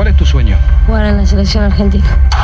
¿Cuál es tu sueño? Jugar en la selección argentina.